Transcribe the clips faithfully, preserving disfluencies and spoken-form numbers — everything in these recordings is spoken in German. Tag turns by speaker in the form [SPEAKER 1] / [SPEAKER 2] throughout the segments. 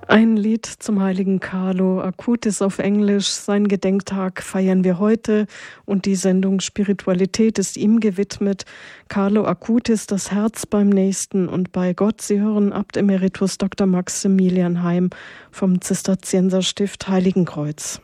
[SPEAKER 1] Ein Lied zum heiligen Carlo Acutis auf Englisch. Seinen Gedenktag feiern wir heute und die Sendung Spiritualität ist ihm gewidmet. Carlo Acutis, das Herz beim Nächsten und bei Gott. Sie hören Abt Emeritus Doktor Maximilian Heim vom Zisterzienserstift Heiligenkreuz.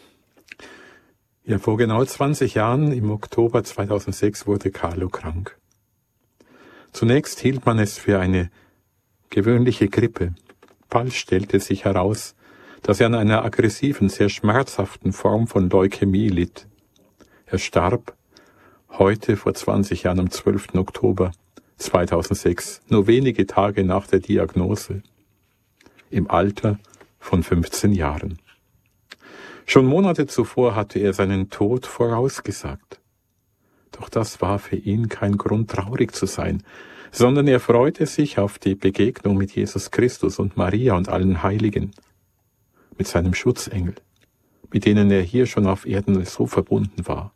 [SPEAKER 2] Ja, vor genau zwanzig Jahren, im Oktober zweitausendsechs, wurde Carlo krank. Zunächst hielt man es für eine gewöhnliche Grippe. Bald stellte sich heraus, dass er an einer aggressiven, sehr schmerzhaften Form von Leukämie litt. Er starb heute vor zwanzig Jahren am zwölften Oktober zweitausendsechs, nur wenige Tage nach der Diagnose, im Alter von fünfzehn Jahren. Schon Monate zuvor hatte er seinen Tod vorausgesagt. Doch das war für ihn kein Grund, traurig zu sein, sondern er freute sich auf die Begegnung mit Jesus Christus und Maria und allen Heiligen, mit seinem Schutzengel, mit denen er hier schon auf Erden so verbunden war.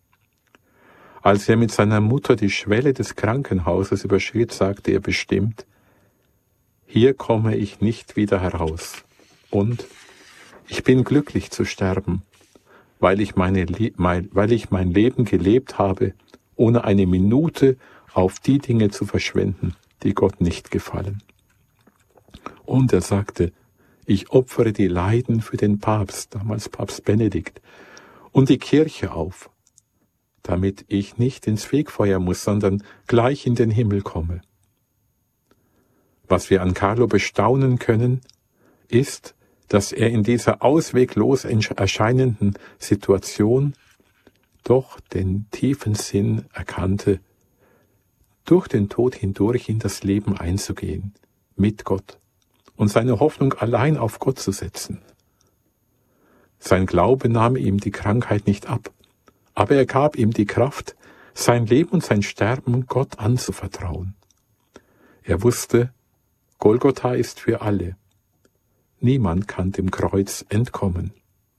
[SPEAKER 2] Als er mit seiner Mutter die Schwelle des Krankenhauses überschritt, sagte er bestimmt: Hier komme ich nicht wieder heraus und ich bin glücklich zu sterben, weil ich, meine, weil ich mein Leben gelebt habe, ohne eine Minute auf die Dinge zu verschwenden, die Gott nicht gefallen. Und er sagte: Ich opfere die Leiden für den Papst, damals Papst Benedikt, und die Kirche auf, damit ich nicht ins Fegfeuer muss, sondern gleich in den Himmel komme. Was wir an Carlo bestaunen können, ist, dass er in dieser ausweglos erscheinenden Situation doch den tiefen Sinn erkannte, durch den Tod hindurch in das Leben einzugehen, mit Gott, und seine Hoffnung allein auf Gott zu setzen. Sein Glaube nahm ihm die Krankheit nicht ab, aber er gab ihm die Kraft, sein Leben und sein Sterben Gott anzuvertrauen. Er wusste, Golgotha ist für alle. Niemand kann dem Kreuz entkommen.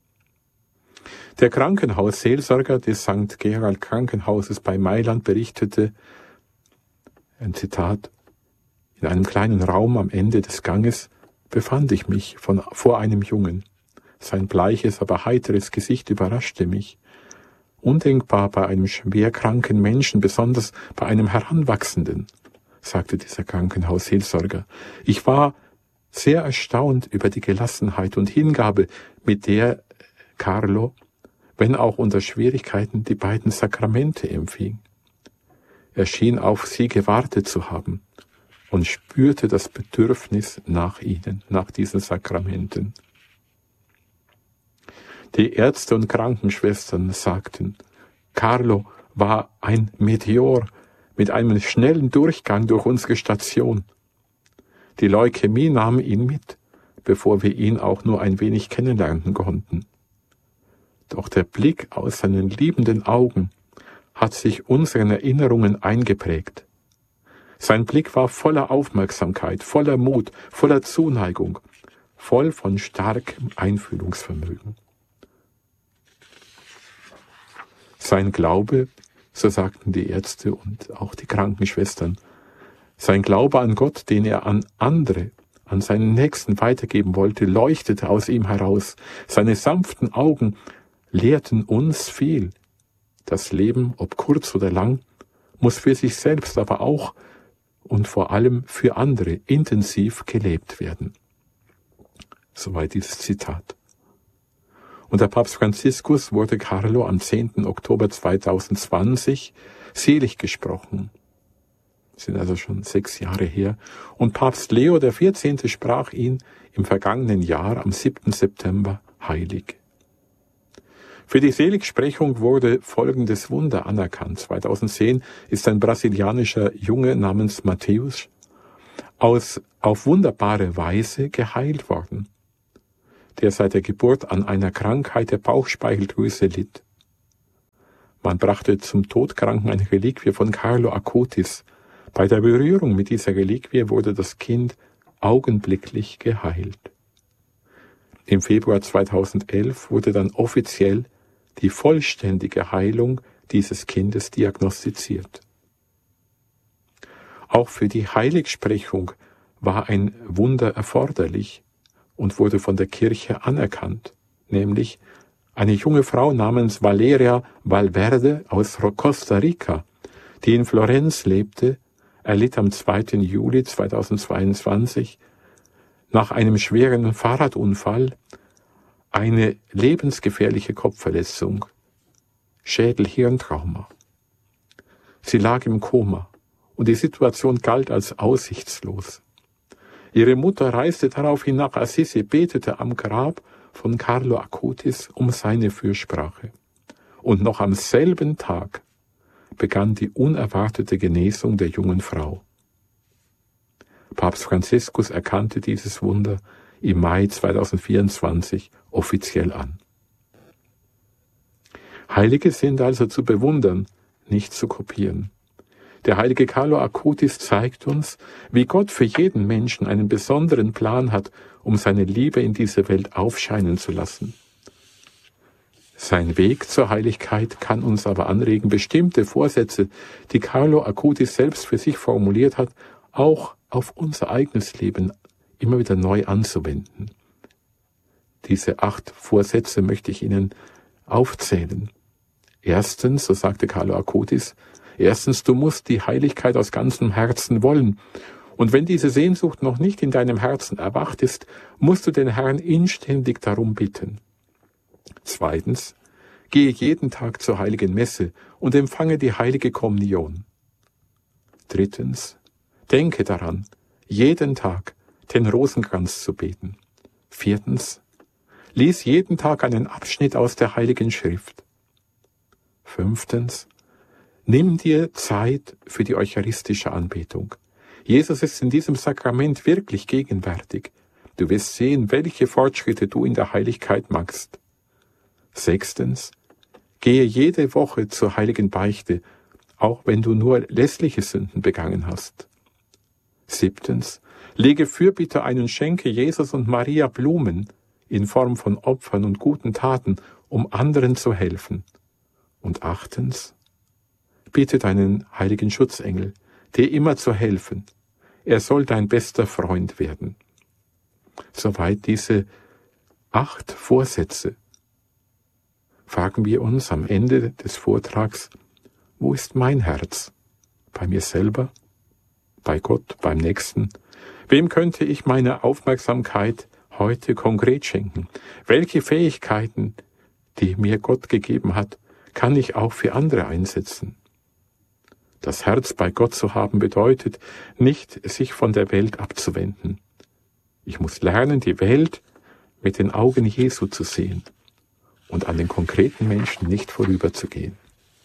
[SPEAKER 2] Der Krankenhausseelsorger des Sankt Gerald Krankenhauses bei Mailand berichtete, ein Zitat: In einem kleinen Raum am Ende des Ganges befand ich mich von, vor einem Jungen. Sein bleiches, aber heiteres Gesicht überraschte mich. Undenkbar bei einem schwerkranken Menschen, besonders bei einem Heranwachsenden, sagte dieser Krankenhausseelsorger. Ich war sehr erstaunt über die Gelassenheit und Hingabe, mit der Carlo, wenn auch unter Schwierigkeiten, die beiden Sakramente empfing. Er schien auf sie gewartet zu haben und spürte das Bedürfnis nach ihnen, nach diesen Sakramenten. Die Ärzte und Krankenschwestern sagten, Carlo war ein Meteor mit einem schnellen Durchgang durch unsere Station. Die Leukämie nahm ihn mit, bevor wir ihn auch nur ein wenig kennenlernen konnten. Doch der Blick aus seinen liebenden Augen hat sich unseren Erinnerungen eingeprägt. Sein Blick war voller Aufmerksamkeit, voller Mut, voller Zuneigung, voll von starkem Einfühlungsvermögen. Sein Glaube, so sagten die Ärzte und auch die Krankenschwestern, sein Glaube an Gott, den er an andere, an seinen Nächsten weitergeben wollte, leuchtete aus ihm heraus. Seine sanften Augen lehrten uns viel. Das Leben, ob kurz oder lang, muss für sich selbst, aber auch und vor allem für andere intensiv gelebt werden. Soweit dieses Zitat. Unter Papst Franziskus wurde Carlo am zehnten Oktober zweitausendzwanzig selig gesprochen. Das sind also schon sechs Jahre her. Und Papst Leo der vierzehnte sprach ihn im vergangenen Jahr am siebten September heilig. Für die Seligsprechung wurde folgendes Wunder anerkannt. zweitausendzehn ist ein brasilianischer Junge namens Matthäus aus, auf wunderbare Weise geheilt worden, der seit der Geburt an einer Krankheit der Bauchspeicheldrüse litt. Man brachte zum Todkranken eine Reliquie von Carlo Acutis. Bei der Berührung mit dieser Reliquie wurde das Kind augenblicklich geheilt. Im Februar zweitausendelf wurde dann offiziell die vollständige Heilung dieses Kindes diagnostiziert. Auch für die Heiligsprechung war ein Wunder erforderlich, und wurde von der Kirche anerkannt, nämlich eine junge Frau namens Valeria Valverde aus Costa Rica, die in Florenz lebte, erlitt am zweiten Juli zweitausendzweiundzwanzig nach einem schweren Fahrradunfall eine lebensgefährliche Kopfverletzung, Schädel-Hirntrauma. Sie lag im Koma und die Situation galt als aussichtslos. Ihre Mutter reiste daraufhin nach Assisi, betete am Grab von Carlo Acutis um seine Fürsprache. Und noch am selben Tag begann die unerwartete Genesung der jungen Frau. Papst Franziskus erkannte dieses Wunder im Mai zweitausendvierundzwanzig offiziell an. Heilige sind also zu bewundern, nicht zu kopieren. Der heilige Carlo Acutis zeigt uns, wie Gott für jeden Menschen einen besonderen Plan hat, um seine Liebe in dieser Welt aufscheinen zu lassen. Sein Weg zur Heiligkeit kann uns aber anregen, bestimmte Vorsätze, die Carlo Acutis selbst für sich formuliert hat, auch auf unser eigenes Leben immer wieder neu anzuwenden. Diese acht Vorsätze möchte ich Ihnen aufzählen. Erstens, so sagte Carlo Acutis, erstens, du musst die Heiligkeit aus ganzem Herzen wollen. Und wenn diese Sehnsucht noch nicht in deinem Herzen erwacht ist, musst du den Herrn inständig darum bitten. Zweitens, gehe jeden Tag zur heiligen Messe und empfange die heilige Kommunion. Drittens, denke daran, jeden Tag den Rosenkranz zu beten. Viertens, lies jeden Tag einen Abschnitt aus der Heiligen Schrift. Fünftens, nimm dir Zeit für die eucharistische Anbetung. Jesus ist in diesem Sakrament wirklich gegenwärtig. Du wirst sehen, welche Fortschritte du in der Heiligkeit machst. Sechstens, gehe jede Woche zur heiligen Beichte, auch wenn du nur lässliche Sünden begangen hast. Siebtens, lege Fürbitte ein und schenke Jesus und Maria Blumen in Form von Opfern und guten Taten, um anderen zu helfen. Und achtens, bitte deinen heiligen Schutzengel, dir immer zu helfen. Er soll dein bester Freund werden. Soweit diese acht Vorsätze. Fragen wir uns am Ende des Vortrags, wo ist mein Herz? Bei mir selber? Bei Gott? Beim Nächsten? Wem könnte ich meine Aufmerksamkeit heute konkret schenken? Welche Fähigkeiten, die mir Gott gegeben hat, kann ich auch für andere einsetzen? Das Herz bei Gott zu haben bedeutet, nicht sich von der Welt abzuwenden. Ich muss lernen, die Welt mit den Augen Jesu zu sehen und an den konkreten Menschen nicht vorüberzugehen.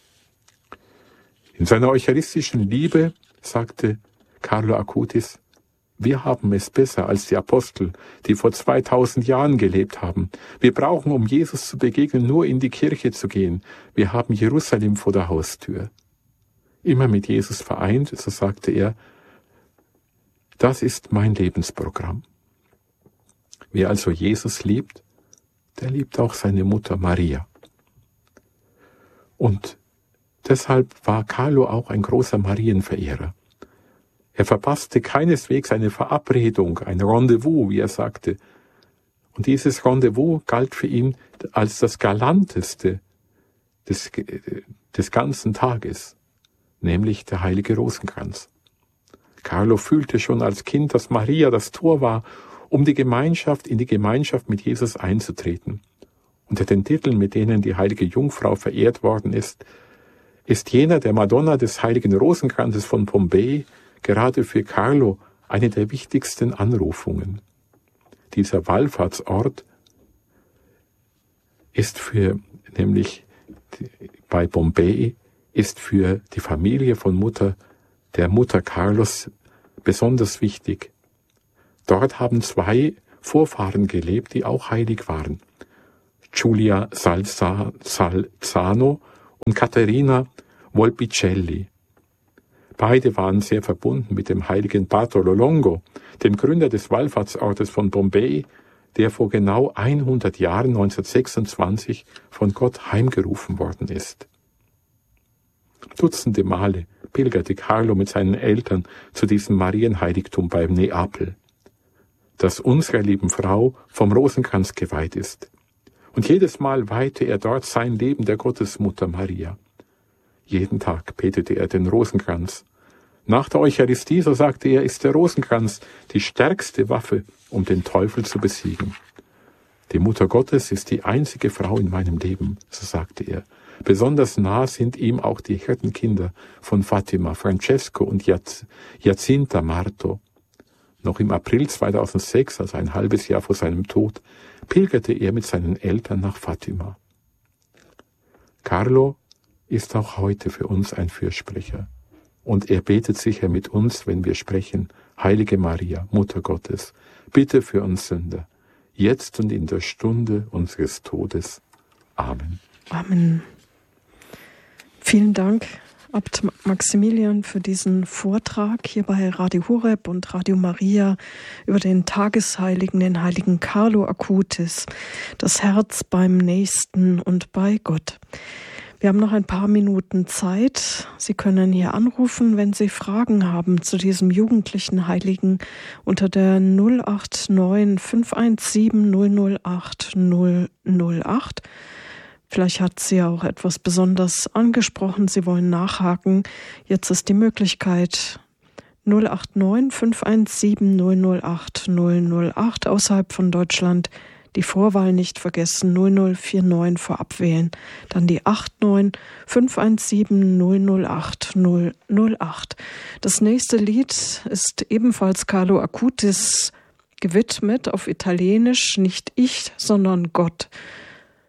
[SPEAKER 2] In seiner eucharistischen Liebe sagte Carlo Acutis, wir haben es besser als die Apostel, die vor zweitausend Jahren gelebt haben. Wir brauchen, um Jesus zu begegnen, nur in die Kirche zu gehen. Wir haben Jerusalem vor der Haustür. Immer mit Jesus vereint, so sagte er, das ist mein Lebensprogramm. Wer also Jesus liebt, der liebt auch seine Mutter Maria. Und deshalb war Carlo auch ein großer Marienverehrer. Er verpasste keineswegs eine Verabredung, ein Rendezvous, wie er sagte. Und dieses Rendezvous galt für ihn als das Galanteste des, des ganzen Tages, nämlich der heilige Rosenkranz. Carlo fühlte schon als Kind, dass Maria das Tor war, um die Gemeinschaft, in die Gemeinschaft mit Jesus einzutreten. Unter den Titeln, mit denen die heilige Jungfrau verehrt worden ist, ist jener der Madonna des heiligen Rosenkranzes von Pompeji gerade für Carlo eine der wichtigsten Anrufungen. Dieser Wallfahrtsort ist für, nämlich bei Pompeji, ist für die Familie von Mutter, der Mutter Carlos, besonders wichtig. Dort haben zwei Vorfahren gelebt, die auch heilig waren. Giulia Salza, Salzano und Caterina Volpicelli. Beide waren sehr verbunden mit dem heiligen Bartolo Longo, dem Gründer des Wallfahrtsortes von Pompeji, der vor genau hundert Jahren, neunzehnhundertsechsundzwanzig, von Gott heimgerufen worden ist. Dutzende Male pilgerte Carlo mit seinen Eltern zu diesem Marienheiligtum bei Neapel. dass unsere lieben Frau vom Rosenkranz geweiht ist. Und jedes Mal weihte er dort sein Leben der Gottesmutter Maria. Jeden Tag betete er den Rosenkranz. Nach der Eucharistie, so sagte er, ist der Rosenkranz die stärkste Waffe, um den Teufel zu besiegen. Die Mutter Gottes ist die einzige Frau in meinem Leben, so sagte er. Besonders nah sind ihm auch die Hirtenkinder von Fatima, Francesco und Jacinta Marto. Noch im April zweitausendsechs, also ein halbes Jahr vor seinem Tod, pilgerte er mit seinen Eltern nach Fatima. Carlo ist auch heute für uns ein Fürsprecher. Und er betet sicher mit uns, wenn wir sprechen: Heilige Maria, Mutter Gottes, bitte für uns Sünder, jetzt und in der Stunde unseres Todes. Amen.
[SPEAKER 1] Amen. Vielen Dank, Abt Maximilian, für diesen Vortrag hier bei Radio Horeb und Radio Maria über den Tagesheiligen, den heiligen Carlo Acutis, das Herz beim Nächsten und bei Gott. Wir haben noch ein paar Minuten Zeit. Sie können hier anrufen, wenn Sie Fragen haben zu diesem jugendlichen Heiligen unter der null acht neun fünf eins sieben null null acht null null acht. Vielleicht hat Sie auch etwas besonders angesprochen. Sie wollen nachhaken. Jetzt ist die Möglichkeit null acht neun fünf eins sieben null null acht null null acht außerhalb von Deutschland. Die Vorwahl nicht vergessen, null null vier neun vorab wählen. Dann die acht neun fünf eins sieben null null acht null null acht. Das nächste Lied ist ebenfalls Carlo Acutis gewidmet auf Italienisch. Nicht ich, sondern Gott.